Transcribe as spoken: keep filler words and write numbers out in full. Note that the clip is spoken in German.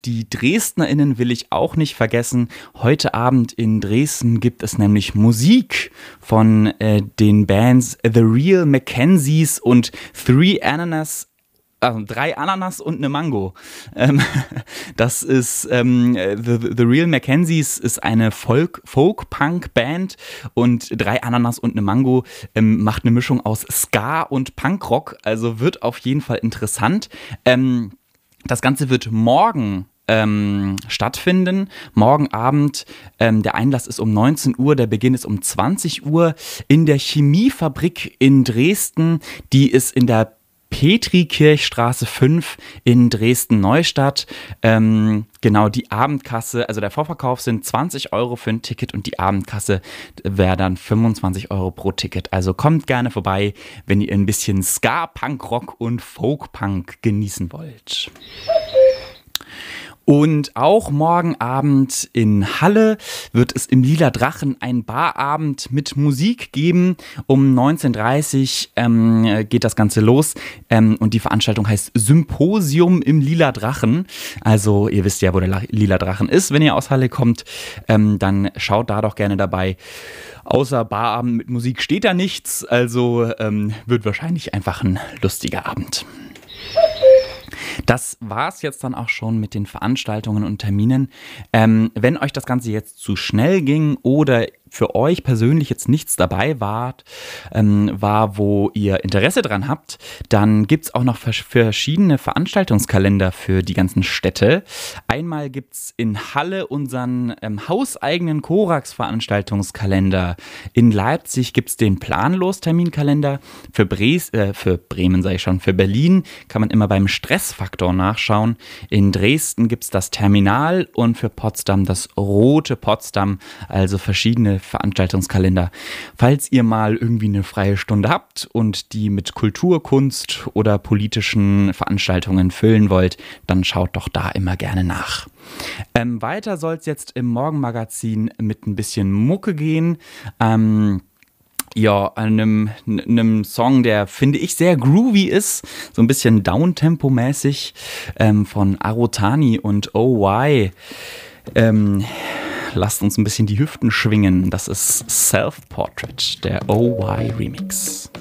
Die DresdnerInnen will ich auch nicht vergessen. Heute Abend in Dresden gibt es nämlich Musik von äh, den Bands The Real Mackenzies und Three Ananas. Also drei Ananas und eine Mango. Ähm, das ist ähm, The, The Real Mackenzies ist eine Folk, Folk-Punk-Band und drei Ananas und eine Mango ähm, macht eine Mischung aus Ska und Punkrock. Also wird auf jeden Fall interessant. Ähm, das Ganze wird morgen Ähm, stattfinden. Morgen Abend, ähm, der Einlass ist um neunzehn Uhr, der Beginn ist um zwanzig Uhr in der Chemiefabrik in Dresden. Die ist in der Petrikirchstraße fünf in Dresden-Neustadt. Ähm, genau, die Abendkasse, also der Vorverkauf sind zwanzig Euro für ein Ticket und die Abendkasse wäre dann fünfundzwanzig Euro pro Ticket. Also kommt gerne vorbei, wenn ihr ein bisschen Ska, Punkrock und Folk-Punk genießen wollt. Und auch morgen Abend in Halle wird es im Lila Drachen einen Barabend mit Musik geben. Um neunzehn Uhr dreißig ähm, geht das Ganze los ähm, und die Veranstaltung heißt Symposium im Lila Drachen. Also ihr wisst ja, wo der La- Lila Drachen ist, wenn ihr aus Halle kommt, ähm, dann schaut da doch gerne dabei. Außer Barabend mit Musik steht da nichts, also ähm, wird wahrscheinlich einfach ein lustiger Abend. Das war's jetzt dann auch schon mit den Veranstaltungen und Terminen. Ähm, wenn euch das Ganze jetzt zu schnell ging oder für euch persönlich jetzt nichts dabei war, ähm, war, wo ihr Interesse dran habt, dann gibt es auch noch vers- verschiedene Veranstaltungskalender für die ganzen Städte. Einmal gibt es in Halle unseren ähm, hauseigenen Korax-Veranstaltungskalender. In Leipzig gibt es den Planlos-Terminkalender. Für, Bres- äh, für Bremen, sage ich schon, für Berlin kann man immer beim Stressfaktor nachschauen. In Dresden gibt es das Terminal und für Potsdam das Rote Potsdam, also verschiedene Veranstaltungskalender. Falls ihr mal irgendwie eine freie Stunde habt und die mit Kultur, Kunst oder politischen Veranstaltungen füllen wollt, dann schaut doch da immer gerne nach. Ähm, weiter soll es jetzt im Morgenmagazin mit ein bisschen Mucke gehen. Ähm, Ja, einem, einem Song, der, finde ich, sehr groovy ist, so ein bisschen Downtempo-mäßig, ähm, von Arotani und O Y. Ähm, lasst uns ein bisschen die Hüften schwingen. Das ist Self-Portrait, der O Y Remix.